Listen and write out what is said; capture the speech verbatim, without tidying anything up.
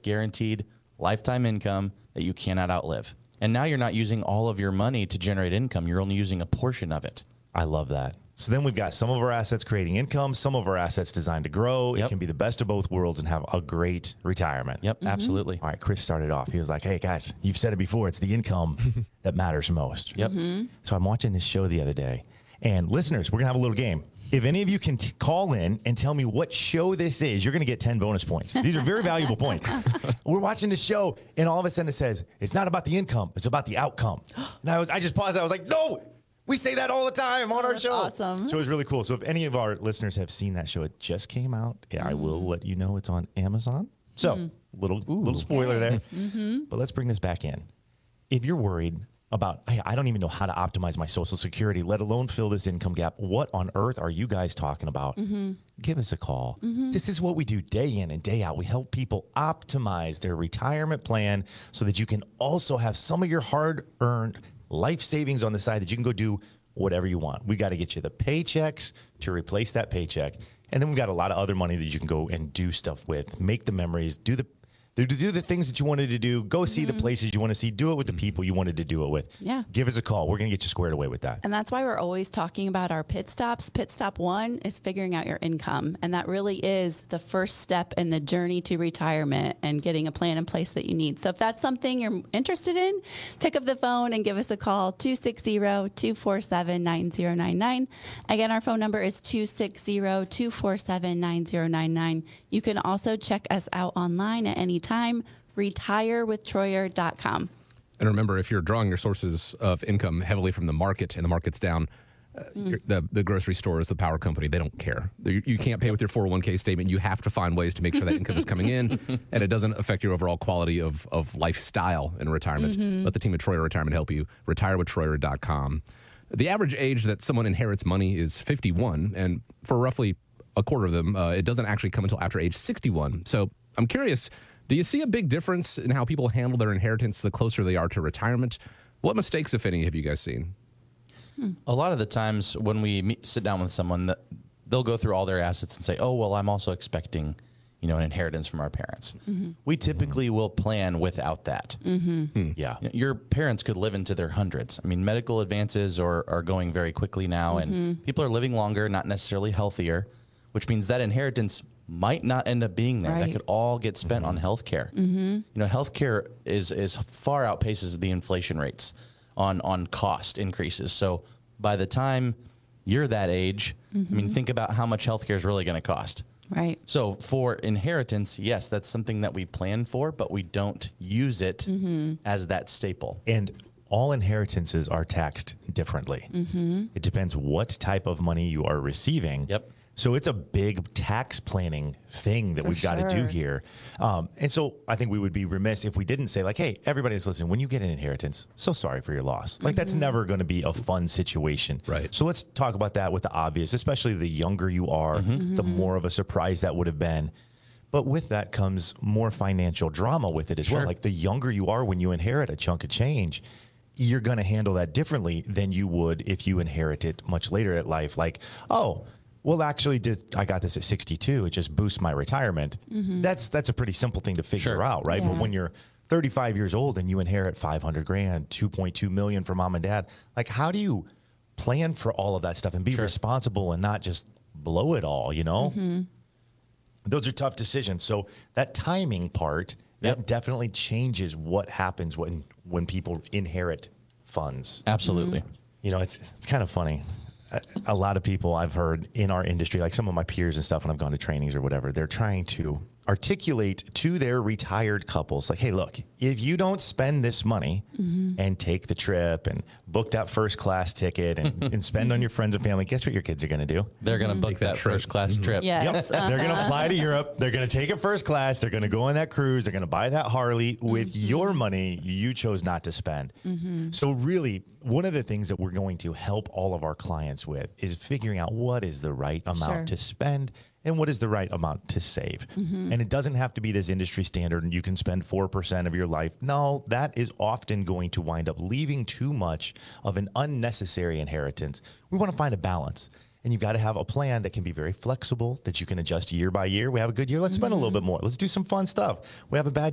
guaranteed lifetime income that you cannot outlive. And now you're not using all of your money to generate income. You're only using a portion of it. I love that. So then we've got some of our assets creating income, some of our assets designed to grow. Yep. It can be the best of both worlds and have a great retirement. Yep, mm-hmm. absolutely. All right, Chris started off. He was like, hey, guys, you've said it before. It's the income that matters most. Yep. Mm-hmm. So I'm watching this show the other day. And listeners, we're going to have a little game. If any of you can t- call in and tell me what show this is, you're going to get ten bonus points. These are very valuable points. We're watching the show, and all of a sudden it says, it's not about the income. It's about the outcome. And I, was, I just paused. I was like, no. We say that all the time on oh, our show. Awesome. So it was really cool. So if any of our listeners have seen that show, it just came out. Yeah, mm. I will let you know it's on Amazon. So mm. little Ooh. little spoiler there. Mm-hmm. But let's bring this back in. If you're worried about, hey, I don't even know how to optimize my Social Security, let alone fill this income gap, what on earth are you guys talking about? Mm-hmm. Give us a call. Mm-hmm. This is what we do day in and day out. We help people optimize their retirement plan so that you can also have some of your hard-earned life savings on the side that you can go do whatever you want. We got to get you the paychecks to replace that paycheck. And then we've got a lot of other money that you can go and do stuff with, make the memories, do the to do the things that you wanted to do, go see mm-hmm. the places you want to see, do it with the people you wanted to do it with. Yeah. Give us a call. We're going to get you squared away with that. And that's why we're always talking about our pit stops. Pit stop one is figuring out your income. And that really is the first step in the journey to retirement and getting a plan in place that you need. So if that's something you're interested in, pick up the phone and give us a call, two six zero, two four seven, nine zero nine nine. Again, our phone number is two six zero, two four seven, nine zero nine nine. You can also check us out online at any time, retire with troyer dot com. And remember, if you're drawing your sources of income heavily from the market and the market's down, uh, mm. the, the grocery stores, the power company, they don't care. You, you can't pay with your four oh one k statement. You have to find ways to make sure that income is coming in and it doesn't affect your overall quality of, of lifestyle in retirement. Mm-hmm. Let the team at Troyer Retirement help you. retire with troyer dot com. The average age that someone inherits money is fifty-one, and for roughly a quarter of them, uh, it doesn't actually come until after age sixty-one. So I'm curious, do you see a big difference in how people handle their inheritance the closer they are to retirement? What mistakes, if any, have you guys seen? Hmm. A lot of the times when we meet, sit down with someone, that they'll go through all their assets and say, oh, well, I'm also expecting, you know, an inheritance from our parents. Mm-hmm. We typically mm-hmm. will plan without that. Mm-hmm. Hmm. Yeah. Your parents could live into their hundreds. I mean, medical advances are, are going very quickly now, mm-hmm. and people are living longer, not necessarily healthier, which means that inheritance might not end up being there. Right. That could all get spent mm-hmm. on healthcare. Mm-hmm. You know, healthcare is is far outpaces the inflation rates on on cost increases. So by the time you're that age, mm-hmm. I mean, think about how much healthcare is really going to cost. Right. So for inheritance, yes, that's something that we plan for, but we don't use it mm-hmm. as that staple. And all inheritances are taxed differently. Mm-hmm. It depends what type of money you are receiving. Yep. So it's a big tax planning thing that For we've got sure. to do here. Um, and so I think we would be remiss if we didn't say, like, hey, everybody that's listening, when you get an inheritance, so sorry for your loss. Like, mm-hmm. that's never going to be a fun situation. Right. So let's talk about that with the obvious, especially the younger you are, mm-hmm. the more of a surprise that would have been. But with that comes more financial drama with it as Sure. well. Like, the younger you are when you inherit a chunk of change, you're going to handle that differently than you would if you inherit it much later in life. Like, oh, well, actually, did, I got this at sixty-two. It just boosts my retirement. Mm-hmm. That's that's a pretty simple thing to figure Sure. out, right? Yeah. But when you're thirty-five years old and you inherit five hundred grand, two point two million from mom and dad, like, how do you plan for all of that stuff and be Sure. responsible and not just blow it all, you know? Mm-hmm. Those are tough decisions. So that timing part, Yep. that definitely changes what happens when, when people inherit funds. Absolutely. Mm-hmm. You know, it's it's kind of funny. A, a lot of people I've heard in our industry, like some of my peers and stuff, when I've gone to trainings or whatever, they're trying to articulate to their retired couples, like, hey, look, if you don't spend this money mm-hmm. and take the trip and book that first class ticket and, and spend on your friends and family, guess what your kids are going to do? They're going to book that, that first class mm-hmm. trip. Yes. Yep. Uh-huh. They're going to fly to Europe. They're going to take it first class. They're going to go on that cruise. They're going to buy that Harley with mm-hmm. your money you chose not to spend. Mm-hmm. So really, one of the things that we're going to help all of our clients with is figuring out what is the right amount Sure. to spend and what is the right amount to save. Mm-hmm. And it doesn't have to be this industry standard and you can spend four percent of your life. No, that is often going to wind up leaving too much of an unnecessary inheritance. We want to find a balance. And you've got to have a plan that can be very flexible, that you can adjust year by year. We have a good year. Let's spend mm-hmm. a little bit more. Let's do some fun stuff. We have a bad